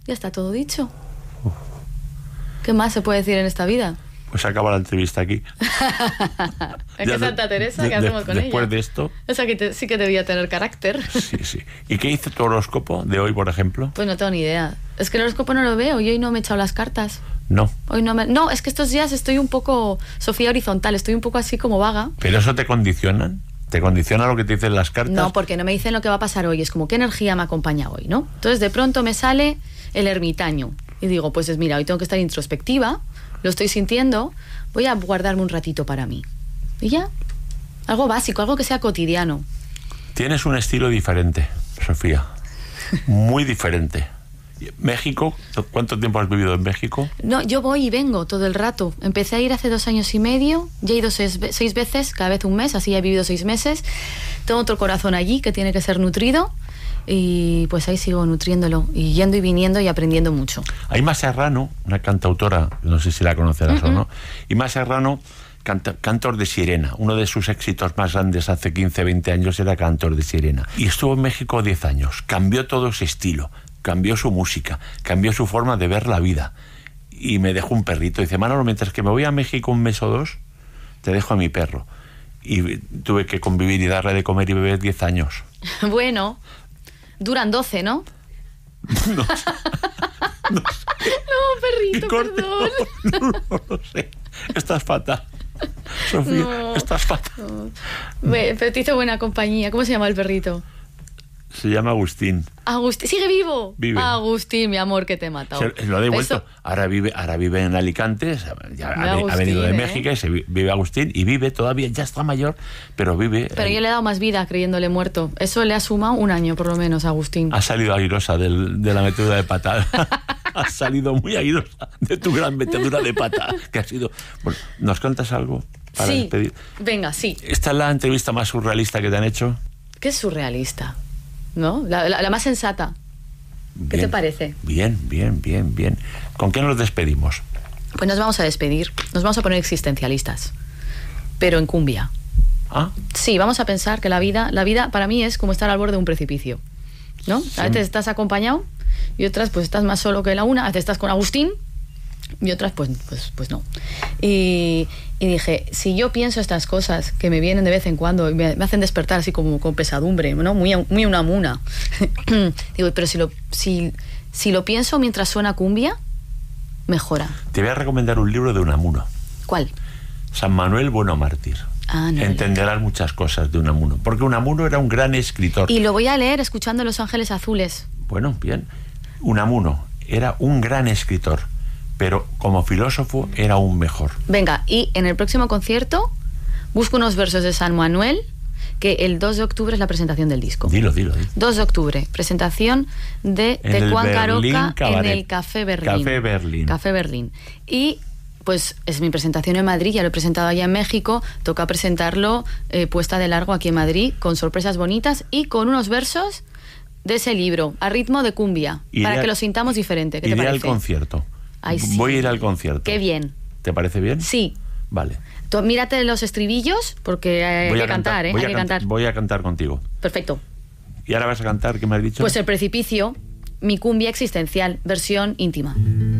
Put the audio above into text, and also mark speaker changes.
Speaker 1: Ya está todo dicho. ¿Qué más se puede decir en esta vida?
Speaker 2: Pues acaba la entrevista aquí.
Speaker 1: ¿Es que Santa Teresa? ¿Qué hacemos con ella?
Speaker 2: Después de esto...
Speaker 1: O sea, que sí que debía tener carácter.
Speaker 2: Sí. ¿Y qué dice tu horóscopo de hoy, por ejemplo?
Speaker 1: Pues no tengo ni idea. Es que el horóscopo no lo veo y hoy no me he echado las cartas.
Speaker 2: No.
Speaker 1: Hoy no, es que estos días estoy un poco Sofía horizontal, estoy un poco así como vaga.
Speaker 2: ¿Pero eso te condicionan? ¿Te condiciona lo que te dicen las cartas?
Speaker 1: No, porque no me dicen lo que va a pasar hoy. Es como, ¿qué energía me acompaña hoy, no? Entonces, de pronto me sale el ermitaño. Y digo, pues mira, hoy tengo que estar introspectiva, lo estoy sintiendo, voy a guardarme un ratito para mí. Y ya, algo básico, algo que sea cotidiano.
Speaker 2: Tienes un estilo diferente, Sofía. Muy diferente. México, ¿cuánto tiempo has vivido en México?
Speaker 1: No, yo voy y vengo todo el rato. Empecé a ir hace 2 años y medio, ya he ido 6 veces, cada vez un mes, así ya he vivido 6 meses. Tengo otro corazón allí que tiene que ser nutrido y pues ahí sigo nutriéndolo y yendo y viniendo y aprendiendo mucho.
Speaker 2: Aimá Serrano, una cantautora, no sé si la conocerás o no, Aimá Serrano, Cantor de Sirena, uno de sus éxitos más grandes hace 15, 20 años era Cantor de Sirena. Y estuvo en México 10 años, cambió todo ese estilo, cambió su música, cambió su forma de ver la vida. Y me dejó un perrito. Dice, Manolo, mientras que me voy a México 1 mes o 2, te dejo a mi perro. Y tuve que convivir y darle de comer y beber 10 años.
Speaker 1: Bueno, duran 12, ¿no?
Speaker 2: No sé. No,
Speaker 1: perrito, perdón.
Speaker 2: No lo sé. Estás fatal. Sofía,
Speaker 1: no,
Speaker 2: estás fatal.
Speaker 1: No. Pero te hizo buena compañía. ¿Cómo se llama el perrito?
Speaker 2: Se llama Agustín.
Speaker 1: Agustín, ¿sigue vivo?
Speaker 2: Vive.
Speaker 1: Agustín, mi amor, que te he matado.
Speaker 2: Lo ha devuelto.
Speaker 1: Eso...
Speaker 2: Ahora vive en Alicante,
Speaker 1: Agustín,
Speaker 2: ha venido de México y vive Agustín y vive todavía, ya está mayor, pero vive.
Speaker 1: Pero yo le he dado más vida creyéndole muerto. Eso le ha sumado 1 año por lo menos a Agustín.
Speaker 2: Ha salido airosa de la metedura de pata. Has salido muy airosa de tu gran metedura de pata. Que ha sido. Bueno, ¿nos cuentas algo para despedir?
Speaker 1: Venga, sí.
Speaker 2: ¿Esta es la entrevista más surrealista que te han hecho?
Speaker 1: ¿Qué es surrealista? ¿No? La más sensata. ¿Qué te parece?
Speaker 2: Bien. ¿Con qué nos despedimos?
Speaker 1: Pues nos vamos a despedir. Nos vamos a poner existencialistas. Pero en cumbia.
Speaker 2: ¿Ah?
Speaker 1: Sí, vamos a pensar que la vida para mí es como estar al borde de un precipicio, ¿no?
Speaker 2: Sí.
Speaker 1: A veces estás acompañado y otras pues estás más solo que la una. A veces estás con Agustín y otras pues no. Y dije, si yo pienso estas cosas que me vienen de vez en cuando y me hacen despertar así como con pesadumbre, ¿no? Muy una muna. Digo, pero si lo pienso mientras suena cumbia, mejora.
Speaker 2: Te voy a recomendar un libro de Unamuno.
Speaker 1: ¿Cuál?
Speaker 2: San Manuel Bueno Mártir.
Speaker 1: No
Speaker 2: entenderás muchas cosas de Unamuno, porque Unamuno era un gran escritor.
Speaker 1: Y lo voy a leer escuchando Los Ángeles Azules.
Speaker 2: Bueno, bien. Unamuno era un gran escritor, pero como filósofo era aún mejor.
Speaker 1: Venga, y en el próximo concierto busco unos versos de San Manuel, que el 2 de octubre es la presentación del disco.
Speaker 2: Dilo.
Speaker 1: 2 de octubre, presentación de Juan Caroca en el Café Berlín. Café Berlín. Y pues es mi presentación en Madrid, ya lo he presentado allá en México, toca presentarlo puesta de largo aquí en Madrid, con sorpresas bonitas y con unos versos de ese libro, a ritmo de cumbia, para que lo sintamos diferente. ¿Qué te parece?
Speaker 2: Iré al concierto.
Speaker 1: Ay, sí.
Speaker 2: Voy a ir al concierto.
Speaker 1: Qué bien.
Speaker 2: ¿Te parece bien?
Speaker 1: Sí.
Speaker 2: Vale.
Speaker 1: Tú mírate los estribillos, porque hay que cantar, ¿eh? Hay que cantar.
Speaker 2: Voy a cantar contigo.
Speaker 1: Perfecto.
Speaker 2: ¿Y ahora vas a cantar? ¿Qué me has dicho?
Speaker 1: Pues El Precipicio, mi cumbia existencial, versión íntima.